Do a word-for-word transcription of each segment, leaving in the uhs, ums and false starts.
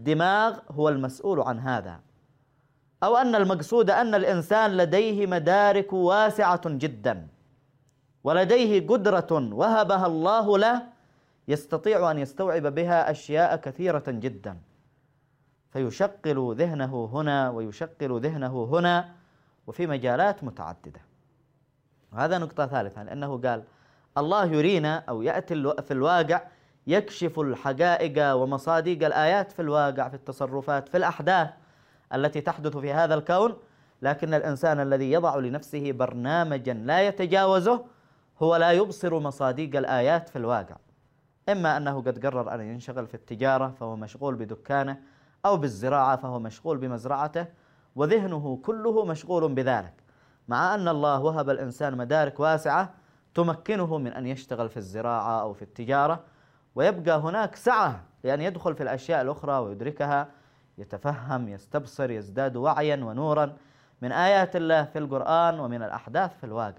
الدماغ هو المسؤول عن هذا، أو أن المقصود أن الإنسان لديه مدارك واسعة جدا ولديه قدرة وهبها الله له يستطيع أن يستوعب بها أشياء كثيرة جدا، فيشغل ذهنه هنا ويشغل ذهنه هنا وفي مجالات متعددة. وهذا نقطة ثالثة، لأنه قال الله يرينا أو يأتي في الواقع يكشف الحقائق ومصادق الآيات في الواقع، في التصرفات، في الأحداث التي تحدث في هذا الكون، لكن الإنسان الذي يضع لنفسه برنامجا لا يتجاوزه هو لا يبصر مصادق الآيات في الواقع، إما أنه قد قرر أن ينشغل في التجارة فهو مشغول بدكانه، أو بالزراعة فهو مشغول بمزرعته، وذهنه كله مشغول بذلك، مع أن الله وهب الإنسان مدارك واسعة تمكنه من أن يشتغل في الزراعة أو في التجارة، ويبقى هناك سعة لأن يدخل في الأشياء الأخرى ويدركها، يتفهم، يستبصر، يزداد وعيا ونورا من آيات الله في القرآن ومن الأحداث في الواقع.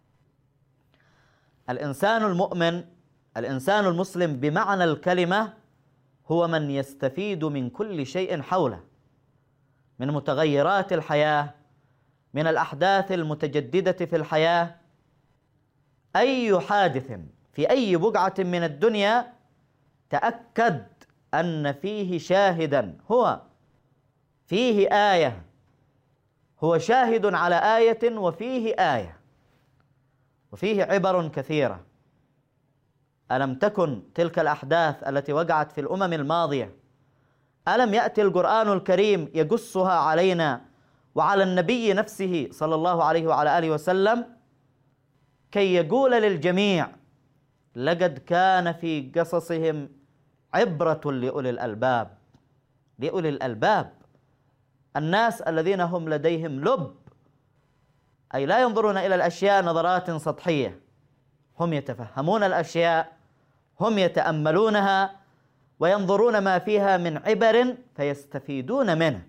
الإنسان المؤمن، الإنسان المسلم بمعنى الكلمة، هو من يستفيد من كل شيء حوله، من متغيرات الحياة، من الأحداث المتجددة في الحياة. أي حادث في أي بقعة من الدنيا تأكد أن فيه شاهدا، هو فيه آية، هو شاهد على آية وفيه آية، وفيه عبر كثيرة. ألم تكن تلك الأحداث التي وقعت في الأمم الماضية، ألم يأتي القرآن الكريم يقصها علينا وعلى النبي نفسه صلى الله عليه وعلى آله وسلم كي يقول للجميع لقد كان في قصصهم عبرة لأولي الألباب. لأولي الألباب الناس الذين هم لديهم لب، أي لا ينظرون إلى الأشياء نظرات سطحية، هم يتفهمون الأشياء، هم يتأملونها وينظرون ما فيها من عبر فيستفيدون منه.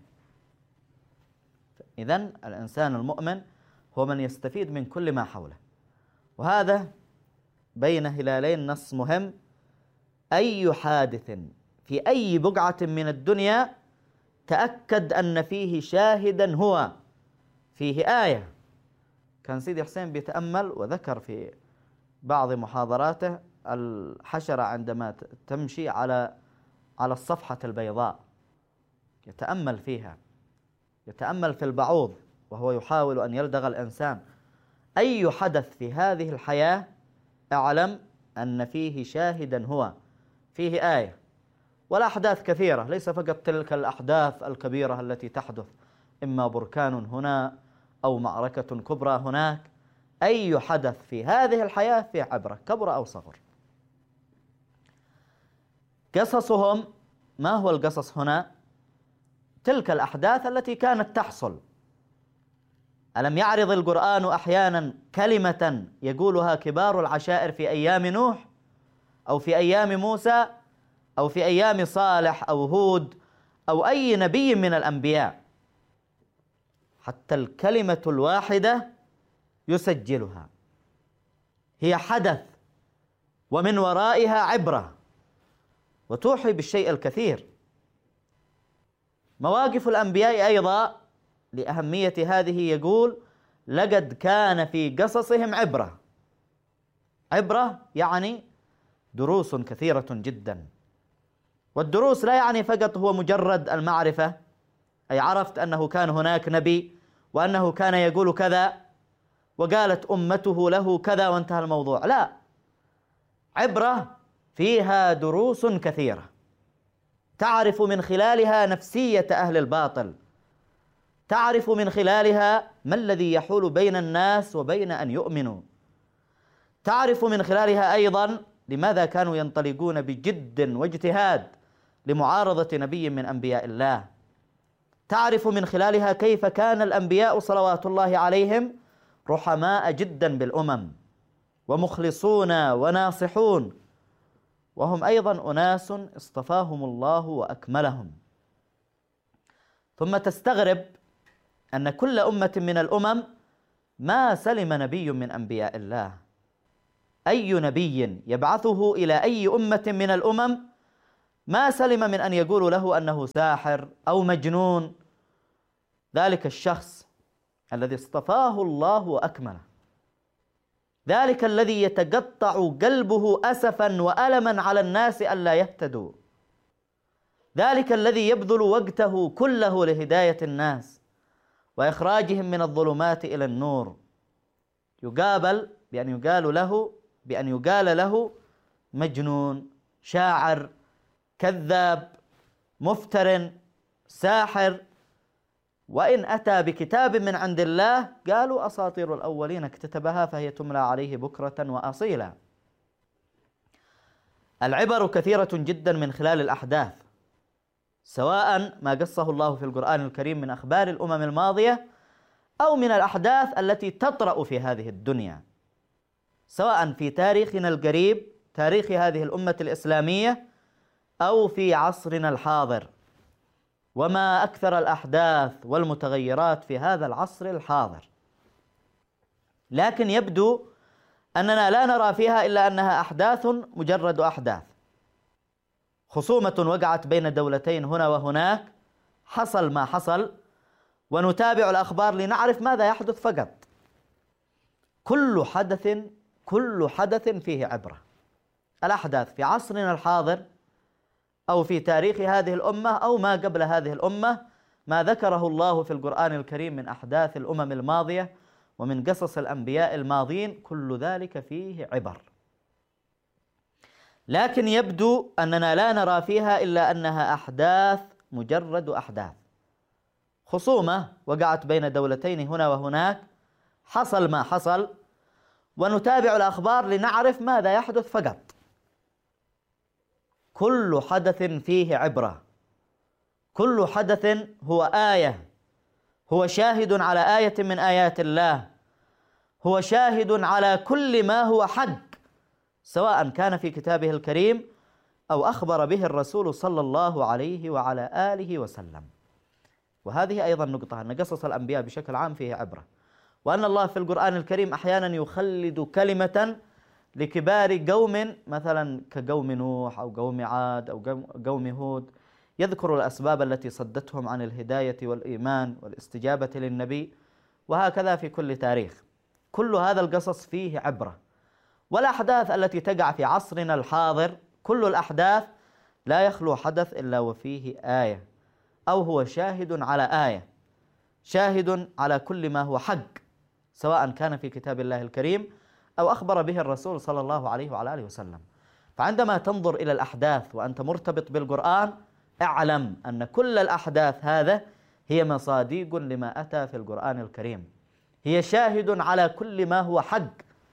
إذن الإنسان المؤمن هو من يستفيد من كل ما حوله. وهذا بين هلالين نص مهم: أي حادث في أي بقعة من الدنيا تأكد أن فيه شاهدا هو فيه آية. كان سيدي حسين بيتأمل وذكر في بعض محاضراته الحشرة عندما تمشي على على الصفحة البيضاء، يتأمل فيها، يتأمل في البعوض وهو يحاول أن يلدغ الإنسان. أي حدث في هذه الحياة اعلم أن فيه شاهدا هو فيه آية. والأحداث كثيرة، ليس فقط تلك الأحداث الكبيرة التي تحدث، إما بركان هنا أو معركة كبرى هناك. أي حدث في هذه الحياة فيه عبرة، كبر أو صغر. قصصهم، ما هو القصص هنا؟ تلك الأحداث التي كانت تحصل. ألم يعرض القرآن أحيانا كلمة يقولها كبار العشائر في أيام نوح أو في أيام موسى أو في أيام صالح أو هود أو أي نبي من الأنبياء، حتى الكلمة الواحدة يسجلها، هي حدث ومن ورائها عبرة وتوحي بالشيء الكثير. مواقف الأنبياء أيضا لأهمية هذه يقول لقد كان في قصصهم عبرة. عبرة يعني دروس كثيرة جدا، والدروس لا يعني فقط هو مجرد المعرفة، أي عرفت أنه كان هناك نبي وأنه كان يقول كذا وقالت أمته له كذا وانتهى الموضوع. لا، عبرة فيها دروس كثيرة تعرف من خلالها نفسية أهل الباطل، تعرف من خلالها ما الذي يحول بين الناس وبين أن يؤمنوا، تعرف من خلالها أيضا لماذا كانوا ينطلقون بجد واجتهاد لمعارضة نبي من أنبياء الله، تعرف من خلالها كيف كان الأنبياء صلوات الله عليهم رحماء جدا بالأمم ومخلصون وناصحون، وهم أيضا أناس اصطفاهم الله وأكملهم. ثم تستغرب أن كل أمة من الأمم ما سلم نبي من أنبياء الله. أي نبي يبعثه إلى أي أمة من الأمم ما سلم من أن يقولوا له أنه ساحر أو مجنون. ذلك الشخص الذي اصطفاه الله وأكمله، ذلك الذي يتقطع قلبه أسفا وألما على الناس ألا يهتدوا، ذلك الذي يبذل وقته كله لهداية الناس وإخراجهم من الظلمات إلى النور، يقابل بأن يقال له بأن يقال له مجنون، شاعر، كذاب، مفتر، ساحر. وإن أتى بكتاب من عند الله قالوا أساطير الأولين اكتتبها فهي تملى عليه بكرة وأصيلا. العبر كثيرة جدا من خلال الأحداث، سواء ما قصه الله في القرآن الكريم من أخبار الأمم الماضية أو من الأحداث التي تطرأ في هذه الدنيا، سواء في تاريخنا القريب، تاريخ هذه الأمة الإسلامية، أو في عصرنا الحاضر. وما أكثر الأحداث والمتغيرات في هذا العصر الحاضر، لكن يبدو أننا لا نرى فيها إلا أنها أحداث مجرد أحداث، خصومة وقعت بين دولتين هنا وهناك، حصل ما حصل، ونتابع الأخبار لنعرف ماذا يحدث فقط. كل حدث كل حدث فيه عبرة. الأحداث في عصرنا الحاضر أو في تاريخ هذه الأمة أو ما قبل هذه الأمة، ما ذكره الله في القرآن الكريم من أحداث الأمم الماضية ومن قصص الأنبياء الماضين، كل ذلك فيه عبر. لكن يبدو أننا لا نرى فيها إلا أنها أحداث، مجرد أحداث، خصومة وقعت بين دولتين هنا وهناك، حصل ما حصل، ونتابع الأخبار لنعرف ماذا يحدث فقط. كل حدث فيه عبرة، كل حدث هو آية، هو شاهد على آية من آيات الله، هو شاهد على كل ما هو حق، سواء كان في كتابه الكريم أو أخبر به الرسول صلى الله عليه وعلى آله وسلم. وهذه أيضا نقطة، أن قصص الأنبياء بشكل عام فيه عبرة، وأن الله في القرآن الكريم أحيانا يخلد كلمة لكبار قوم، مثلا كقوم نوح أو قوم عاد أو قوم هود، يذكر الأسباب التي صدتهم عن الهداية والإيمان والاستجابة للنبي، وهكذا في كل تاريخ. كل هذا القصص فيه عبرة. والأحداث التي تقع في عصرنا الحاضر، كل الأحداث لا يخلو حدث إلا وفيه آية، أو هو شاهد على آية، شاهد على كل ما هو حق، سواء كان في كتاب الله الكريم أو أخبر به الرسول صلى الله عليه وعلى آله وسلم. فعندما تنظر إلى الأحداث وأنت مرتبط بالقرآن، اعلم أن كل الأحداث هذا هي مصاديق لما أتى في القرآن الكريم، هي شاهد على كل ما هو حق.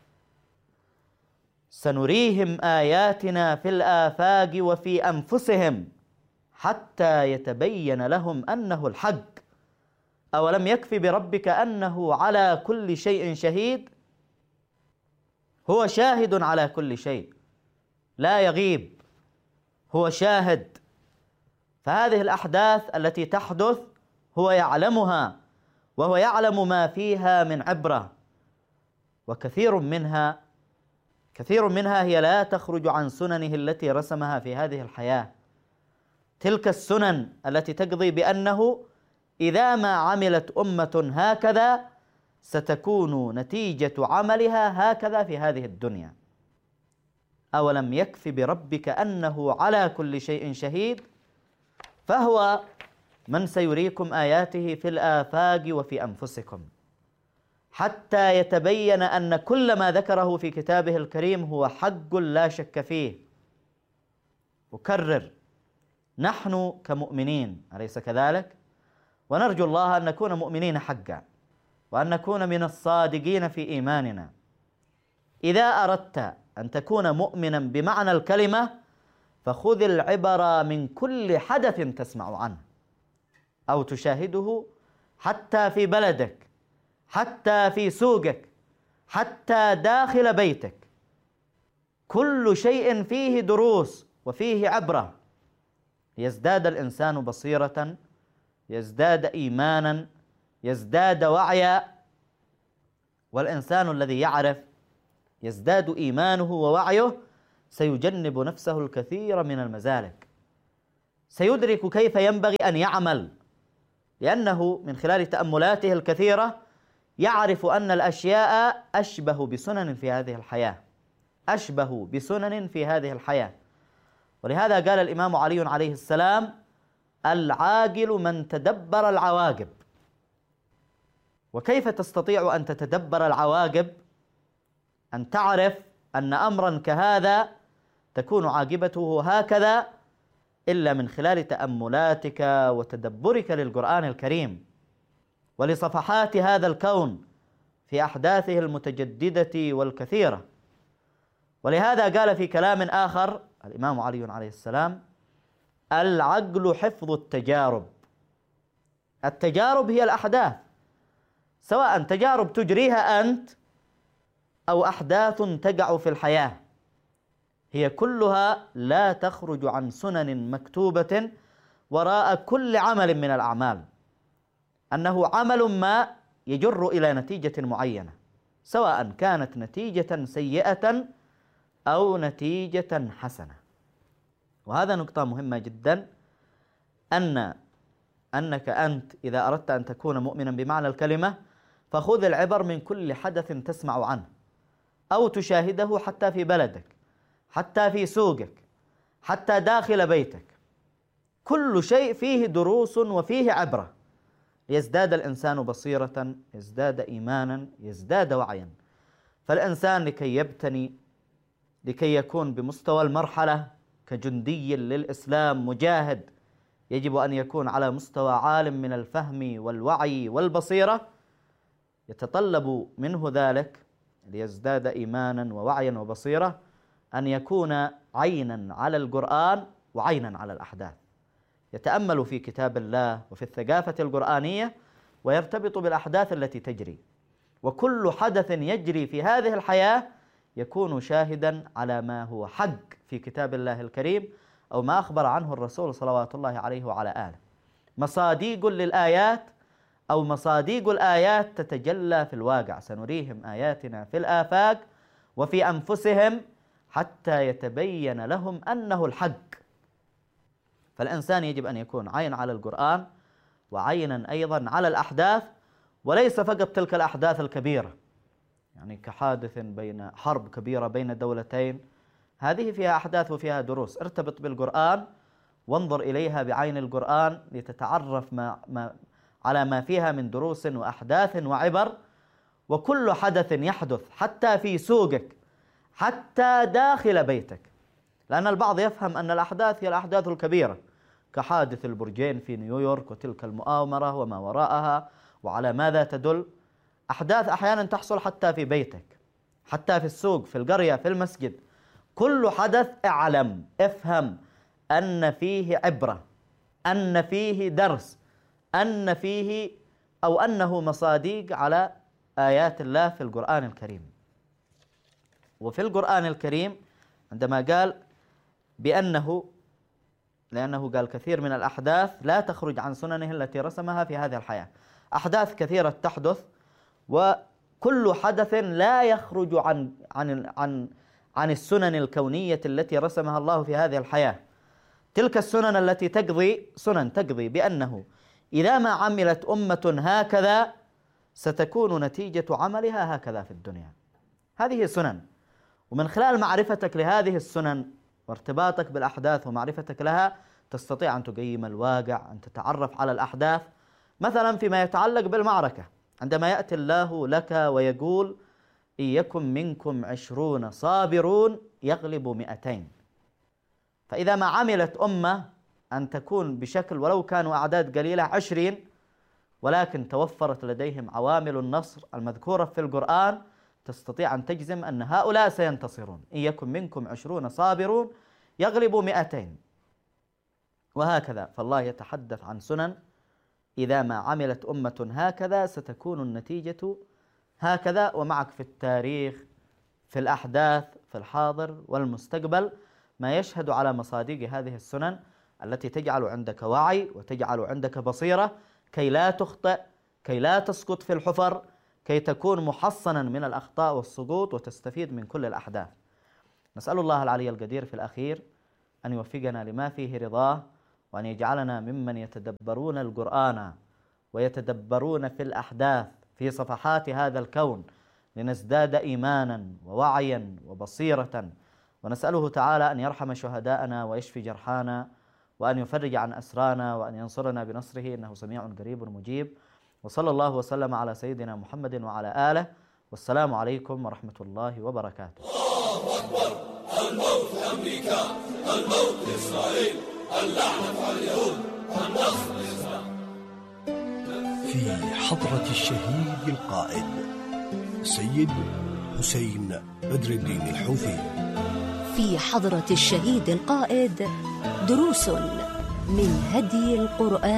سنريهم آياتنا في الآفاق وفي أنفسهم حتى يتبين لهم أنه الحق، أولم يكف بربك أنه على كل شيء شهيد. هو شاهد على كل شيء، لا يغيب، هو شاهد. فهذه الأحداث التي تحدث هو يعلمها، وهو يعلم ما فيها من عبرة، وكثير منها كثير منها هي لا تخرج عن سننه التي رسمها في هذه الحياة، تلك السنن التي تقضي بأنه إذا ما عملت أمة هكذا ستكون نتيجة عملها هكذا في هذه الدنيا. أولم يكف بربك أنه على كل شيء شهيد، فهو من سيريكم آياته في الآفاق وفي أنفسكم حتى يتبين أن كل ما ذكره في كتابه الكريم هو حق لا شك فيه. أكرر، نحن كمؤمنين أليس كذلك؟ ونرجو الله أن نكون مؤمنين حقا، وأن نكون من الصادقين في إيماننا. إذا أردت أن تكون مؤمنا بمعنى الكلمة فخذ العبر من كل حدث تسمع عنه أو تشاهده، حتى في بلدك، حتى في سوقك، حتى داخل بيتك. كل شيء فيه دروس وفيه عبرة، يزداد الإنسان بصيرة، يزداد إيمانا، يزداد وعيا. والإنسان الذي يعرف يزداد إيمانه ووعيه سيجنب نفسه الكثير من المزالق، سيدرك كيف ينبغي أن يعمل، لأنه من خلال تأملاته الكثيرة يعرف أن الأشياء أشبه بسنن في هذه الحياة، أشبه بسنن في هذه الحياة. ولهذا قال الإمام علي عليه السلام: العاقل من تدبر العواقب. وكيف تستطيع أن تتدبر العواقب؟ أن تعرف أن أمرا كهذا تكون عاقبته هكذا إلا من خلال تأملاتك وتدبرك للقرآن الكريم ولصفحات هذا الكون في أحداثه المتجددة والكثيرة. ولهذا قال في كلام آخر الإمام علي عليه السلام: العقل حفظ التجارب. التجارب هي الأحداث، سواء تجارب تجريها أنت أو أحداث تقع في الحياة، هي كلها لا تخرج عن سنن مكتوبة وراء كل عمل من الأعمال، أنه عمل ما يجر إلى نتيجة معينة، سواء كانت نتيجة سيئة أو نتيجة حسنة. وهذا نقطة مهمة جدا، أن أنك أنت إذا أردت أن تكون مؤمنا بمعنى الكلمة فخذ العبر من كل حدث تسمع عنه أو تشاهده، حتى في بلدك، حتى في سوقك، حتى داخل بيتك. كل شيء فيه دروس وفيه عبرة، يزداد الإنسان بصيرة، يزداد إيمانا، يزداد وعيا. فالإنسان لكي يبتني، لكي يكون بمستوى المرحلة كجندي للإسلام مجاهد، يجب أن يكون على مستوى عالٍ من الفهم والوعي والبصيرة، يتطلب منه ذلك ليزداد إيمانا ووعيا وبصيرة أن يكون عينا على القرآن وعينا على الأحداث، يتأمل في كتاب الله وفي الثقافة القرآنية ويرتبط بالأحداث التي تجري. وكل حدث يجري في هذه الحياة يكون شاهدا على ما هو حق في كتاب الله الكريم أو ما أخبر عنه الرسول صلوات الله عليه وعلى آله. مصاديق للآيات أو مصاديق الآيات تتجلى في الواقع، سنريهم آياتنا في الآفاق وفي أنفسهم حتى يتبين لهم أنه الحق. فالإنسان يجب أن يكون عين على القرآن وعينا أيضا على الأحداث، وليس فقط تلك الأحداث الكبيرة، يعني كحادث بين حرب كبيرة بين دولتين، هذه فيها أحداث وفيها دروس. ارتبط بالقرآن وانظر إليها بعين القرآن لتتعرف ما ما على ما فيها من دروس وأحداث وعبر. وكل حدث يحدث حتى في سوقك، حتى داخل بيتك، لأن البعض يفهم أن الأحداث هي الأحداث الكبيرة كحادث البرجين في نيويورك وتلك المؤامرة وما وراءها وعلى ماذا تدل. أحداث أحيانا تحصل حتى في بيتك، حتى في السوق، في القرية، في المسجد. كل حدث اعلم، افهم أن فيه عبرة، أن فيه درس، أن فيه أو أنه مصاديق على آيات الله في القرآن الكريم. وفي القرآن الكريم عندما قال بأنه، لأنه قال كثير من الأحداث لا تخرج عن سننه التي رسمها في هذه الحياة، أحداث كثيرة تحدث، وكل حدث لا يخرج عن عن عن عن السنن الكونية التي رسمها الله في هذه الحياة. تلك السنن التي تقضي سنن تقضي بأنه إذا ما عملت أمة هكذا ستكون نتيجة عملها هكذا في الدنيا. هذه سنن، ومن خلال معرفتك لهذه السنن وارتباطك بالأحداث ومعرفتك لها تستطيع أن تقيم الواقع، أن تتعرف على الأحداث. مثلا فيما يتعلق بالمعركة، عندما يأتي الله لك ويقول: إن يكن منكم عشرون صابرون يغلبوا مئتين. فإذا ما عملت أمة أن تكون بشكل ولو كانوا أعداد قليلة عشرين، ولكن توفرت لديهم عوامل النصر المذكورة في القرآن، تستطيع أن تجزم أن هؤلاء سينتصرون. إن يكن منكم عشرون صابرون يغلبوا مئتين. وهكذا فالله يتحدث عن سنن، إذا ما عملت أمة هكذا ستكون النتيجة هكذا. ومعك في التاريخ، في الأحداث، في الحاضر والمستقبل ما يشهد على مصادق هذه السنن التي تجعل عندك وعي وتجعل عندك بصيرة كي لا تخطئ، كي لا تسقط في الحفر، كي تكون محصنا من الأخطاء والسقوط وتستفيد من كل الأحداث. نسأل الله العلي القدير في الأخير أن يوفقنا لما فيه رضاه وأن يجعلنا ممن يتدبرون القرآن ويتدبرون في الأحداث في صفحات هذا الكون لنزداد إيمانا ووعيا وبصيرة. ونسأله تعالى أن يرحم شهداءنا ويشفي جرحانا وأن يفرج عن أسرانا وأن ينصرنا بنصره إنه سميع قريب مجيب. وصلى الله وسلم على سيدنا محمد وعلى آله، والسلام عليكم ورحمة الله وبركاته. الله أكبر. الموت لأمريكا، الموت لإسرائيل، اللعنة على اليهود، النصر للإسلام. في حضرة الشهيد القائد سيد حسين بدر الدين الحوثي. في حضرة الشهيد القائد دروس من هدي القرآن.